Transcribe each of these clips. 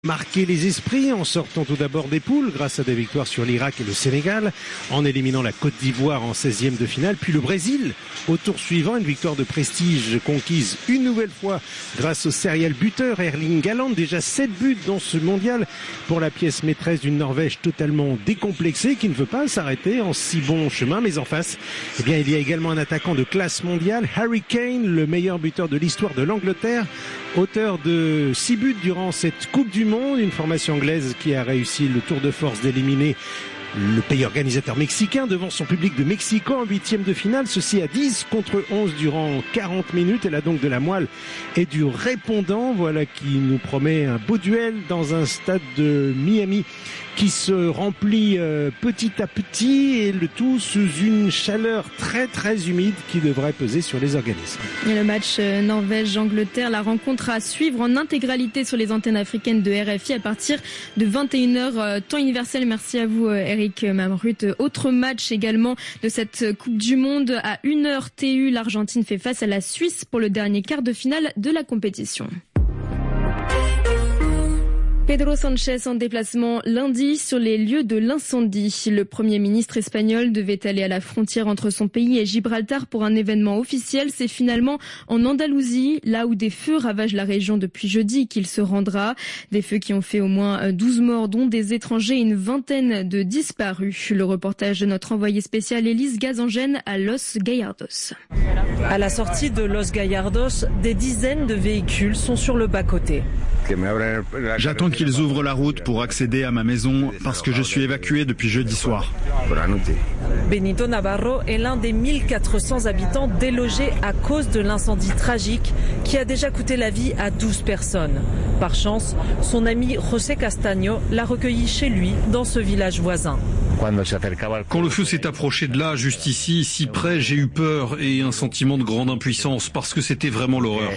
Marquer les esprits en sortant tout d'abord des poules grâce à des victoires sur l'Irak et le Sénégal, en éliminant la Côte d'Ivoire en 16e de finale, puis le Brésil au tour suivant, une victoire de prestige conquise une nouvelle fois grâce au serial buteur Erling Haaland, déjà 7 buts dans ce mondial pour la pièce maîtresse d'une Norvège totalement décomplexée qui ne veut pas s'arrêter en si bon chemin, mais en face, il y a également un attaquant de classe mondiale, Harry Kane, le meilleur buteur de l'histoire de l'Angleterre, auteur de 6 buts durant cette Coupe du Monde, une formation anglaise qui a réussi le tour de force d'éliminer le pays organisateur mexicain devant son public de Mexico en 8e de finale, ceci à 10 contre 11 durant 40 minutes. Elle a donc de la moelle et du répondant, voilà qui nous promet un beau duel dans un stade de Miami qui se remplit petit à petit et le tout sous une chaleur très très humide qui devrait peser sur les organismes. Et le match Norvège-Angleterre, la rencontre à suivre en intégralité sur les antennes africaines de RFI à partir de 21h temps universel. Merci à vous Eric Mamrut. Autre match également de cette Coupe du Monde à 1h TU, l'Argentine fait face à la Suisse pour le dernier quart de finale de la compétition. Pedro Sánchez en déplacement lundi sur les lieux de l'incendie. Le Premier ministre espagnol devait aller à la frontière entre son pays et Gibraltar pour un événement officiel. C'est finalement en Andalousie, là où des feux ravagent la région depuis jeudi, qu'il se rendra. Des feux qui ont fait au moins 12 morts, dont des étrangers et une vingtaine de disparus. Le reportage de notre envoyée spéciale Élise Gazangène à Los Gallardos. À la sortie de Los Gallardos, des dizaines de véhicules sont sur le bas-côté. J'attends qu'ils ouvrent la route pour accéder à ma maison parce que je suis évacué depuis jeudi soir. Benito Navarro est l'un des 1400 habitants délogés à cause de l'incendie tragique qui a déjà coûté la vie à 12 personnes. Par chance, son ami José Castaño l'a recueilli chez lui dans ce village voisin. Quand le feu s'est approché de là, juste ici, si près, j'ai eu peur et un sentiment de grande impuissance parce que c'était vraiment l'horreur.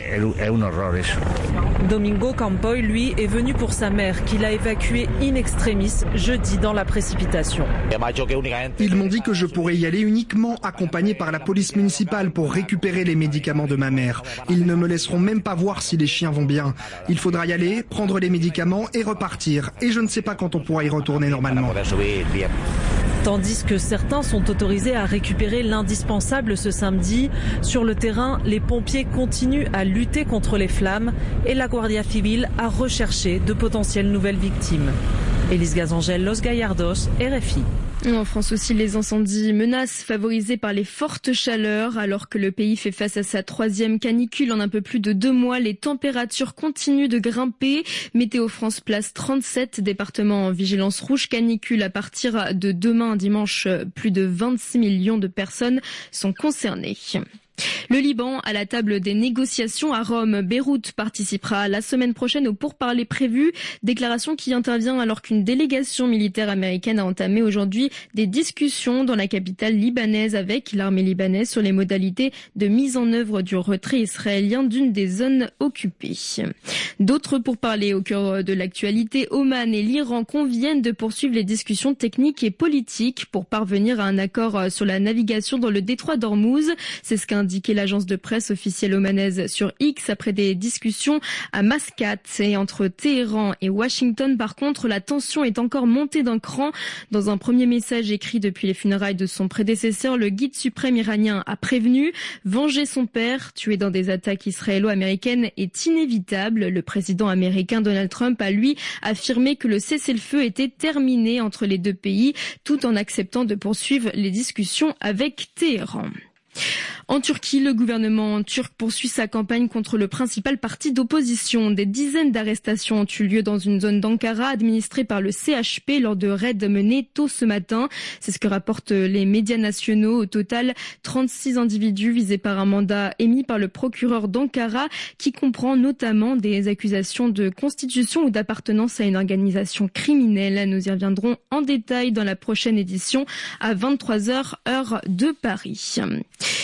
Domingo Campoy, lui, est venu pour sa mère qu'il a évacuée in extremis jeudi dans la précipitation. Ils m'ont dit que je pourrais y aller uniquement accompagné par la police municipale pour récupérer les médicaments de ma mère. Ils ne me laisseront même pas voir si les chiens vont bien. Il faudra y aller, prendre les médicaments et repartir. Et je ne sais pas quand on pourra y retourner normalement. Tandis que certains sont autorisés à récupérer l'indispensable ce samedi, sur le terrain, les pompiers continuent à lutter contre les flammes et la Guardia Civil a recherché de potentielles nouvelles victimes. Élise Gazangène, Los Gallardos, RFI. En France aussi, les incendies menacent, favorisés par les fortes chaleurs. Alors que le pays fait face à sa 3e canicule en un peu plus de 2 mois, les températures continuent de grimper. Météo France place 37 départements en vigilance rouge canicule. À partir de demain, dimanche, plus de 26 millions de personnes sont concernées. Le Liban à la table des négociations à Rome. Beyrouth participera la semaine prochaine aux pourparlers prévus. Déclaration qui intervient alors qu'une délégation militaire américaine a entamé aujourd'hui des discussions dans la capitale libanaise avec l'armée libanaise sur les modalités de mise en œuvre du retrait israélien d'une des zones occupées. D'autres pourparlers au cœur de l'actualité. Oman et l'Iran conviennent de poursuivre les discussions techniques et politiques pour parvenir à un accord sur la navigation dans le détroit d'Ormuz. C'est ce qu'a indiqué l'agence de presse officielle omanaise sur X après des discussions à Mascate. Et entre Téhéran et Washington, par contre, la tension est encore montée d'un cran. Dans un premier message écrit depuis les funérailles de son prédécesseur, le guide suprême iranien a prévenu « Venger son père, tué dans des attaques israélo-américaines, est inévitable ». Le président américain Donald Trump a, lui, affirmé que le cessez-le-feu était terminé entre les deux pays, tout en acceptant de poursuivre les discussions avec Téhéran. En Turquie, le gouvernement turc poursuit sa campagne contre le principal parti d'opposition. Des dizaines d'arrestations ont eu lieu dans une zone d'Ankara administrée par le CHP lors de raids menés tôt ce matin. C'est ce que rapportent les médias nationaux. Au total, 36 individus visés par un mandat émis par le procureur d'Ankara qui comprend notamment des accusations de constitution ou d'appartenance à une organisation criminelle. Nous y reviendrons en détail dans la prochaine édition à 23h heure de Paris.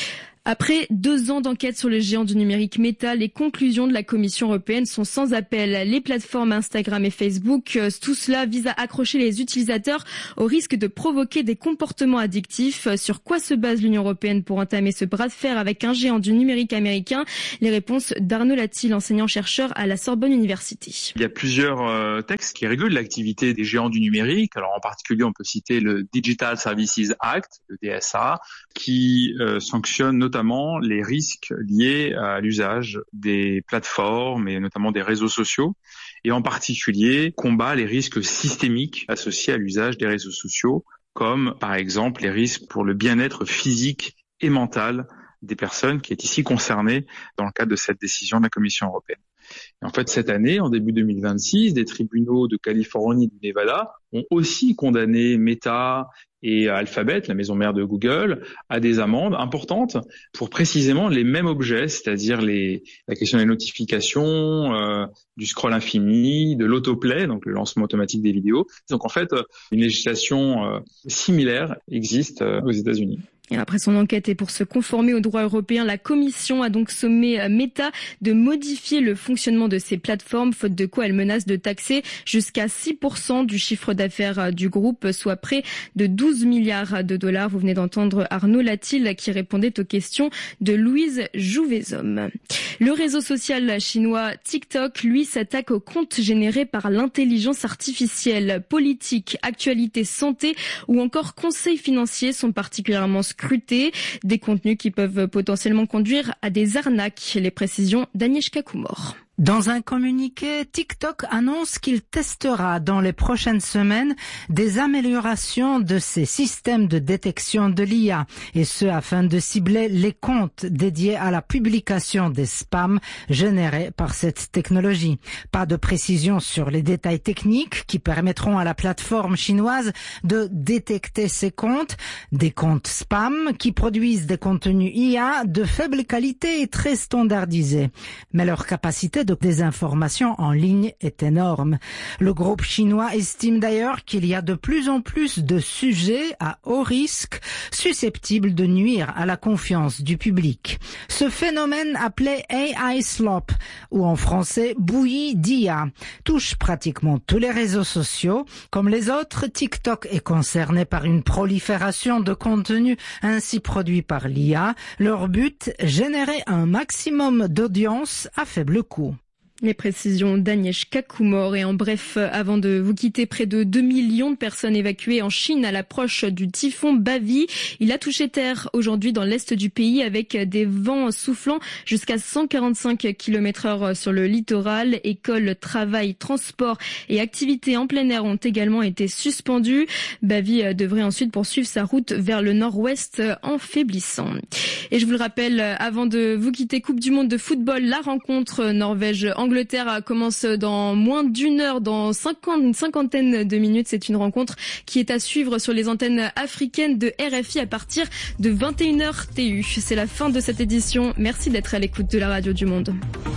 Après 2 ans d'enquête sur le géant du numérique Meta, les conclusions de la Commission européenne sont sans appel. Les plateformes Instagram et Facebook, tout cela vise à accrocher les utilisateurs au risque de provoquer des comportements addictifs. Sur quoi se base l'Union européenne pour entamer ce bras de fer avec un géant du numérique américain? Les réponses d'Arnaud Latil, enseignant-chercheur à la Sorbonne Université. Il y a plusieurs textes qui régulent l'activité des géants du numérique. Alors en particulier, on peut citer le Digital Services Act, le DSA, qui sanctionne notamment les risques liés à l'usage des plateformes et notamment des réseaux sociaux, et en particulier combat les risques systémiques associés à l'usage des réseaux sociaux, comme par exemple les risques pour le bien-être physique et mental des personnes qui est ici concernée dans le cadre de cette décision de la Commission européenne. Et en fait, cette année, en début 2026, des tribunaux de Californie et du Nevada ont aussi condamné Meta et Alphabet, la maison mère de Google, à des amendes importantes pour précisément les mêmes objets, c'est-à-dire la question des notifications, du scroll infini, de l'autoplay, donc le lancement automatique des vidéos. Donc en fait, une législation similaire existe aux États-Unis. Et après son enquête et pour se conformer au droit européen, la Commission a donc sommé Meta de modifier le fonctionnement de ses plateformes, faute de quoi elle menace de taxer jusqu'à 6% du chiffre d'affaires du groupe, soit près de 12 milliards de dollars. Vous venez d'entendre Arnaud Latil qui répondait aux questions de Louise Jouvezom. Le réseau social chinois TikTok, lui, s'attaque aux comptes générés par l'intelligence artificielle. Politique, actualité, santé ou encore conseils financiers sont particulièrement scrutés. Des contenus qui peuvent potentiellement conduire à des arnaques. Les précisions d'Agnieszka Kumor. Dans un communiqué, TikTok annonce qu'il testera dans les prochaines semaines des améliorations de ses systèmes de détection de l'IA, et ce afin de cibler les comptes dédiés à la publication des spams générés par cette technologie. Pas de précision sur les détails techniques qui permettront à la plateforme chinoise de détecter ces comptes, des comptes spam qui produisent des contenus IA de faible qualité et très standardisés. Mais leur capacité de désinformation en ligne est énorme. Le groupe chinois estime d'ailleurs qu'il y a de plus en plus de sujets à haut risque susceptibles de nuire à la confiance du public. Ce phénomène appelé AI slop, ou en français bouillie d'IA, touche pratiquement tous les réseaux sociaux. Comme les autres, TikTok est concerné par une prolifération de contenus ainsi produits par l'IA. Leur but, générer un maximum d'audience à faible coût. Les précisions d'Agnieszka Kumor. Et en bref, avant de vous quitter, près de 2 millions de personnes évacuées en Chine à l'approche du typhon Bavi. Il a touché terre aujourd'hui dans l'est du pays avec des vents soufflant jusqu'à 145 km/h sur le littoral. Écoles, travail, transport et activités en plein air ont également été suspendus. Bavi devrait ensuite poursuivre sa route vers le nord-ouest en faiblissant. Et je vous le rappelle, avant de vous quitter, Coupe du monde de football, la rencontre Norvège-Angleterre commence dans moins d'une heure, dans une cinquantaine de minutes. C'est une rencontre qui est à suivre sur les antennes africaines de RFI à partir de 21h TU. C'est la fin de cette édition. Merci d'être à l'écoute de la radio du Monde.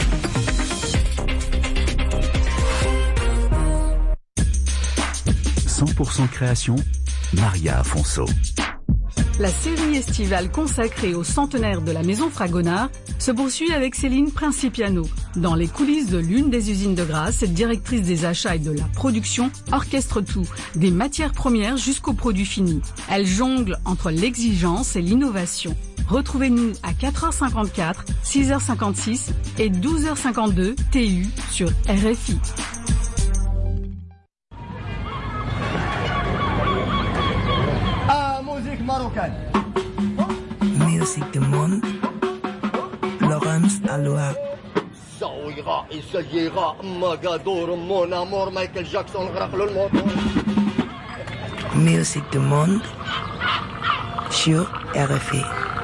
« 100% création », Maria Afonso. La série estivale consacrée au centenaire de la Maison Fragonard se poursuit avec Céline Principiano. Dans les coulisses de l'une des usines de Grasse, cette directrice des achats et de la production orchestre tout, des matières premières jusqu'aux produits finis. Elle jongle entre l'exigence et l'innovation. Retrouvez-nous à 4h54, 6h56 et 12h52 TU sur RFI. Marocaine. Musique du monde. Laurence Aloha. Ça ira et ça ira. Magadour, mon amour, Michael Jackson, le moteur. Musique du monde. Sur RFI.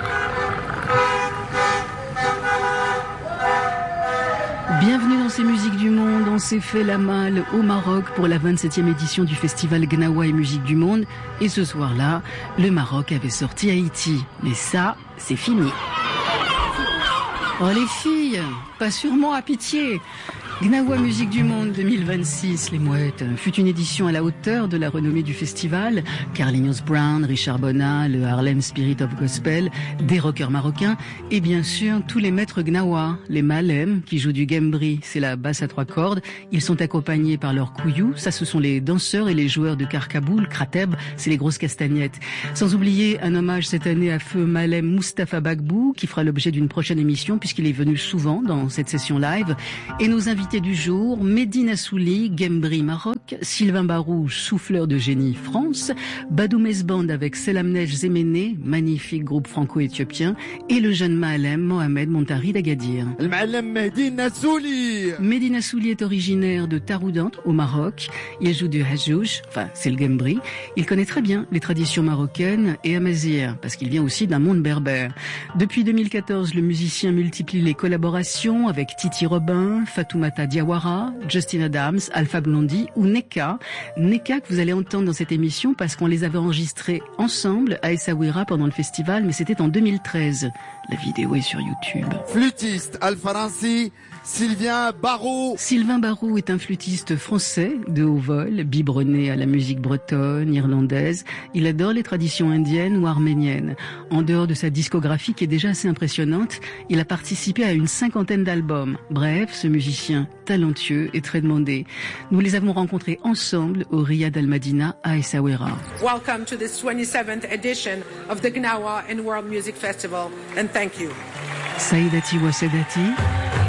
Bienvenue dans ces musiques du monde. On s'est fait la malle au Maroc pour la 27e édition du festival Gnawa et Musique du Monde. Et ce soir-là, le Maroc avait sorti Haïti. Mais ça, c'est fini. Oh les filles, pas sur moi, pitié. Gnawa Musique du Monde 2026, les Mouettes, fut une édition à la hauteur de la renommée du festival. Carlinhos Brown, Richard Bona, le Harlem Spirit of Gospel, des rockers marocains et bien sûr tous les maîtres Gnawa, les Malem qui jouent du gembri, c'est la basse à 3 cordes. Ils sont accompagnés par leurs kouyou, ça ce sont les danseurs et les joueurs de karkaboul, krateb, c'est les grosses castagnettes. Sans oublier un hommage cette année à feu Malem Moustapha Bagbou qui fera l'objet d'une prochaine émission puisqu'il est venu souvent dans cette session live. Et nos invités du jour, Medina Souli, Gembri Maroc, Sylvain Barou, souffleur de génie France, Badou Mesband avec Selamnej Zemene, magnifique groupe franco-éthiopien, et le jeune Malem Mohamed Montari d'Agadir. Medina Souli est originaire de Taroudant au Maroc. Il joue du hajouj, enfin c'est le Gembri. Il connaît très bien les traditions marocaines et amazières parce qu'il vient aussi d'un monde berbère. Depuis 2014, le musicien multiplie les collaborations avec Titi Robin, Fatoumata Diawara, Justin Adams, Alpha Blondy ou Neka. Neka que vous allez entendre dans cette émission parce qu'on les avait enregistrés ensemble à Essaouira pendant le festival, mais c'était en 2013. La vidéo est sur YouTube. Flûtiste, Al-Faransi, Sylvain Barou. Sylvain Barou est un flûtiste français de haut vol, biberonné à la musique bretonne, irlandaise. Il adore les traditions indiennes ou arméniennes. En dehors de sa discographie qui est déjà assez impressionnante, il a participé à une 50aine d'albums. Bref, ce musicien talentueux et très demandé. Nous les avons rencontrés ensemble au Riyad Al Madina à Essaouira. Welcome to this 27th edition of the Gnawa and World Music Festival and thank you. Saïdati wa Sadati.